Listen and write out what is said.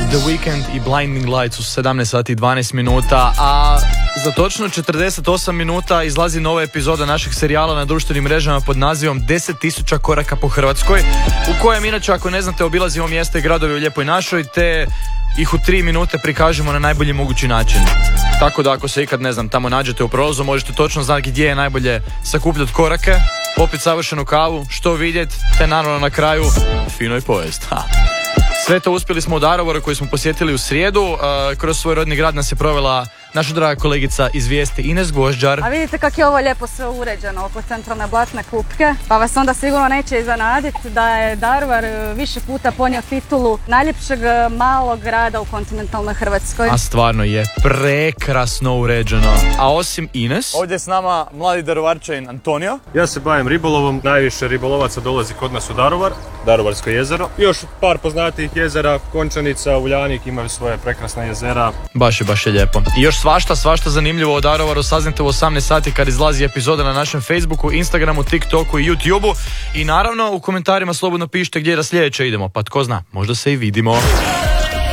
The Weeknd i Blinding Lights u 17 sati i 12 minuta, a za točno 48 minuta izlazi nova epizoda našeg serijala na društvenim mrežama pod nazivom 10.000 koraka po Hrvatskoj, u kojem inače, ako ne znate, obilazimo mjesta i gradovi u Lijepoj našoj, te ih u 3 minute prikažemo na najbolji mogući način. Tako da ako se ikad, ne znam, tamo nađete u prolazu, možete točno znati gdje je najbolje sakupljati korake, popiti savršenu kavu, što vidjeti, te naravno na kraju fino i pojest. Sve to uspjeli smo u Daruvaru koji smo posjetili u srijedu. Kroz svoj rodni grad nas je provela naša draga kolegica iz Vijesti Ines Gvožđar. A vidite kako je ovo lijepo sve uređeno oko centralne blatne kupke, pa vas onda sigurno neće iznenaditi da je Daruvar više puta ponio titulu najljepšeg malog grada u kontinentalnoj Hrvatskoj. A stvarno je prekrasno uređeno. A osim Ines, ovdje je s nama mladi Daruvarčanin Antonio. Ja se bavim ribolovom, najviše ribolovaca dolazi kod nas u Daruvar, Daruvarsko jezero. Još par poznatijih jezera, Končanica, Uljanik imaju svoje prekrasne jezera. Baš je lijepo. I još svašta zanimljivo o Daruvaru saznate u 18 sati kad izlazi epizoda na našem Facebooku, Instagramu, TikToku i YouTubeu. I naravno u komentarima slobodno pišite gdje da sljedeće idemo, pa tko zna, možda se i vidimo.